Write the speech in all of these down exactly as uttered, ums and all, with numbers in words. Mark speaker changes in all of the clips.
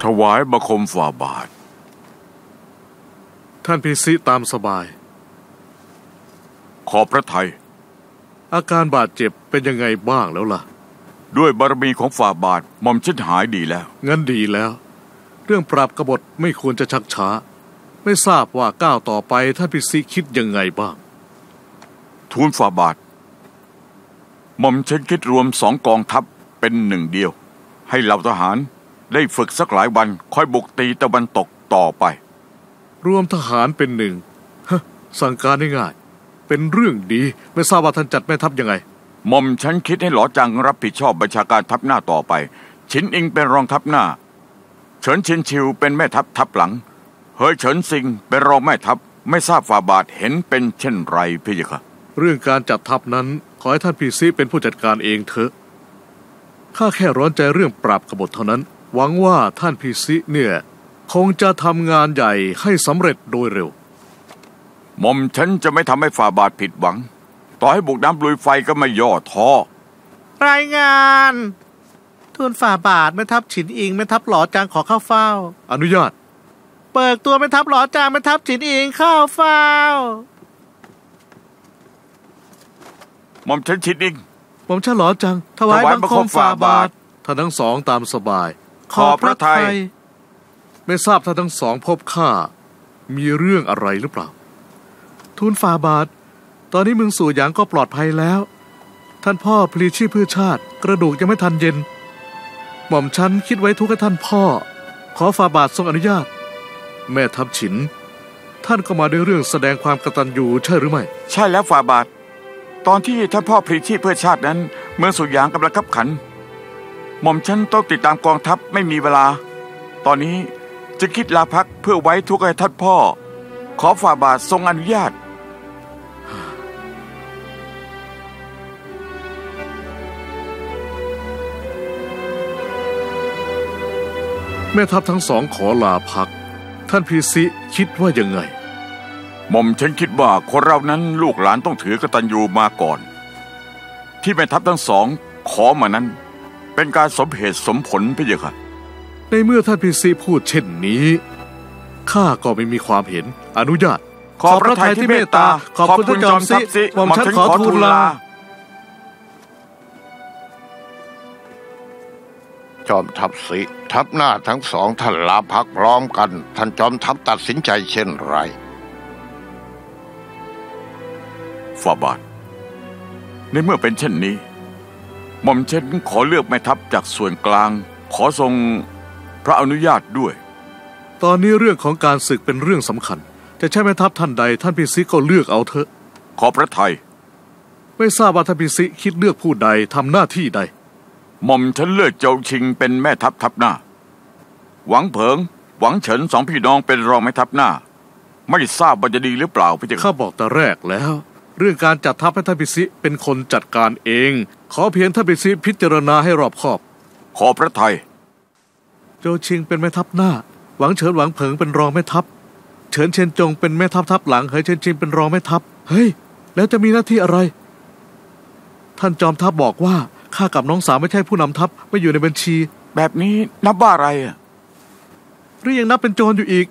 Speaker 1: ถวายบังคมฝ่าบาท
Speaker 2: ท่านพิสิตามสบาย
Speaker 1: ขอพระทัย
Speaker 2: อาการบาดเจ็บเป็นยังไงบ้างแล้วล่ะ
Speaker 1: ด้วยบารมีของฝ่าบาทหม่อมฉันหายดีแล้ว
Speaker 2: งั้นดีแล้วเรื่องปราบกบฏไม่ควรจะชักช้าไม่ทราบว่าก้าวต่อไปท่านพิสิคิดยังไงบ้าง
Speaker 1: ทูลฝ่าบาทหม่อมฉันคิดรวมสองกองทัพเป็นหนึ่งเดียวให้เหล่าทหารได้ฝึกสักหลายวันค่อยบุกตีตะวันตกต่อไป
Speaker 2: รวมทหารเป็นหนึ่งฮะสั่งการง่ายๆเป็นเรื่องดีไม่ทราบว่าท่านจัดแม่ทัพยังไง
Speaker 1: หม่อมฉันคิดให้หลอจังรับผิดชอบบัญชาการทัพหน้าต่อไปฉินอิงเป็นรองทัพหน้าเฉินชินชิวเป็นแม่ทัพทัพหลังเฮยเฉินซิงเป็นรองแม่ทัพไม่ทราบฝ่าบาทเห็นเป็นเช่นไรพี่คะ
Speaker 2: เรื่องการจัดทัพนั้นขอให้ท่านพิสิเป็นผู้จัดการเองเถอะข้าแค่ร้อนใจเรื่องปราบกบฏเท่านั้นหวังว่าท่านพิสิเนี่ยคงจะทำงานใหญ่ให้สำเร็จโดยเร็ว
Speaker 1: หม่อมฉันจะไม่ทำให้ฝ่าบาทผิดหวังต่อให้บุกน้ำลุยไฟก็ไม่ย่อท้อ
Speaker 3: รายงานทูลฝ่าบาทแม่ทัพฉินอิงแม่ทัพหลอจางขอเข้าเฝ้า
Speaker 2: อนุญาต
Speaker 3: เปิดตัวแม่ทัพหลอจางแม่ทัพฉินอิงเข้าเฝ้า
Speaker 1: หม่อมฉันฉินอิง
Speaker 2: หม่อมฉันหลอจางถวายบังคมฝ่าบาทท่านทั้งสองตามสบาย
Speaker 1: ขอพระทัย
Speaker 2: ไม่ทราบท่านทั้งสองพบข้ามีเรื่องอะไรหรือเปล่าทูลฝ่าบาทตอนนี้เมืองสู่หยางก็ปลอดภัยแล้วท่านพ่อพลีชีพเพื่อชาติกระดูกยังไม่ทันเย็นหม่อมฉันคิดไว้ทุกให้ท่านพ่อขอฝ่าบาททรงอนุญาตแม่ทัพฉินท่านก็มาด้วยเรื่องแสดงความกตัญญูใช่หรือไม่
Speaker 1: ใช่แล้วฝ่าบาทตอนที่ท่านพ่อพลีชีพเพื่อชาตินั้นเมืองสู่หยางกำลังคับขันหม่อมฉันต้องติดตามกองทัพไม่มีเวลาตอนนี้จะคิดลาพักเพื่อไว้ทุกข์ให้ท่านพ่อขอฝ่าบาททรงอนุญาต
Speaker 2: แม่ทัพทั้งสองขอลาพักท่านพิสิคิดว่ายังไง
Speaker 1: หม่อมฉันคิดว่าคนเรานั้นลูกหลานต้องถือกตัญญูมาก่อนที่แม่ทัพทั้งสองขอมานั้นเป็นการสมเหตุสมผลพี่เจ้าค่ะ
Speaker 2: ในเมื่อท่านพิสิพูดเช่นนี้ข้าก็ไม่มีความเห็นอนุญาต
Speaker 1: ขอพระทัยที่เมตตาขอบคุณจอมทัพสิหม่อมฉันขอทูลลา
Speaker 4: จอมทัพสิทัพหน้าทั้งสองท่านลาพักพร้อมกันท่านจอมทัพตัดสินใจเช่นไร
Speaker 1: ฝ่าบาทในเมื่อเป็นเช่นนี้หม่อมฉันขอเลือกแม่ทัพจากส่วนกลางขอทรงพระอนุญาตด้วย
Speaker 2: ตอนนี้เรื่องของการศึกเป็นเรื่องสำคัญจะใช่แม่ทัพท่านใดท่านพิสิก็เลือกเอาเถอะ
Speaker 1: ขอพระทัย
Speaker 2: ไม่ทราบว่าท่านพิสิคิดเลือกผู้ใดทำหน้าที่ใด
Speaker 1: หม่อมฉันเลือกเจ้าชิงเป็นแม่ทัพทัพหน้าหวังเผิงหวังเฉินสองพี่น้องเป็นรองแม่ทัพหน้าไม่ทราบว่าจะดีหรือเปล่าพี่เจ้า
Speaker 2: ข้าบอกแต่แรกแล้วเรื่องการจัดทัพให้ท่านพิสิเป็นคนจัดการเองขอเพียงท่านพิสิพิจารณาให้รอบคอบ
Speaker 1: ขอพระทัย
Speaker 2: เจ้าชิงเป็นแม่ทัพหน้าหวังเฉินหวังเผิงเป็นรองแม่ทัพเฉินเชียนจงเป็นแม่ทัพทัพหลังเฮยเชียนจินเป็นรองแม่ทัพเฮ้ยแล้วจะมีหน้าที่อะไรท่านจอมทัพบอกว่าข้ากับน้องสาวไม่ใช่ผู้นำทัพไม่อยู่ในบัญชี
Speaker 1: แบบนี้นับว่าอะไรอ่ะ
Speaker 2: หรือยังนับเป็นโจรอยู่อีก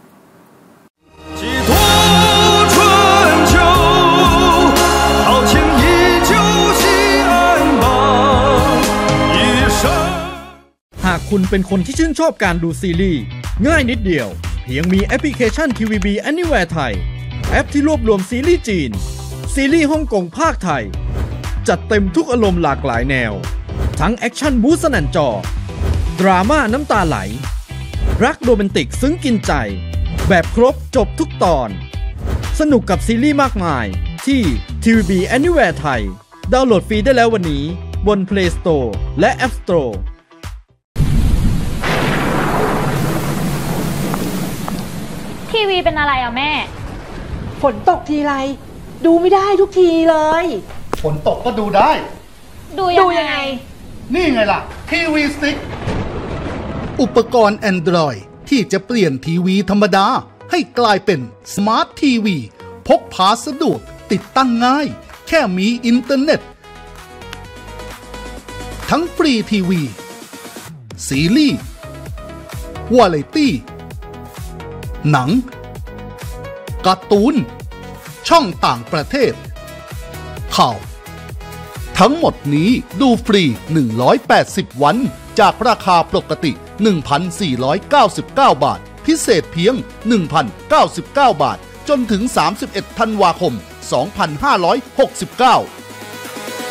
Speaker 5: หากคุณเป็นคนที่ชื่นชอบการดูซีรีส์ง่ายนิดเดียวเพียงมีแอปพลิเคชัน ที วี บี Anywhere ไทยแอปที่รวบรวมซีรีส์จีนซีรีส์ฮ่องกงภาคไทยจัดเต็มทุกอารมณ์หลากหลายแนวทั้งแอคชั่นบู๊สนั่นจอดราม่าน้ำตาไหลรักโรแมนติกซึ้งกินใจแบบครบจบทุกตอนสนุกกับซีรีส์มากมายที่ ที วี บี Anywhere ไทยดาวน์โหลดฟรีได้แล้ววันนี้บน Play Store และ App Store
Speaker 6: ทีวีเป็นอะไรอ่ะแม่
Speaker 7: ฝนตกทีไรดูไม่ได้ทุกทีเลย
Speaker 8: ฝนตกก็ดูได้
Speaker 6: ดูยังไง
Speaker 8: นี่ไงล่ะทีวีสติ๊ก
Speaker 9: อุปกรณ์ Android ที่จะเปลี่ยนทีวีธรรมดาให้กลายเป็นสมาร์ททีวีพกพาสะดวกติดตั้งง่ายแค่มีอินเทอร์เน็ตทั้งฟรีทีวีซีรีส์วาไรตี้ หนัง การ์ตูน ช่องต่างประเทศ ข่าว ทั้งหมดนี้ดูฟรี หนึ่งร้อยแปดสิบ วันจากราคาปกติ หนึ่งพันสี่ร้อยเก้าสิบเก้า บาท พิเศษเพียง หนึ่งพันเก้าสิบเก้า บาท จนถึง สามสิบเอ็ด ธันวาคม สองพันห้าร้อยหกสิบเก้า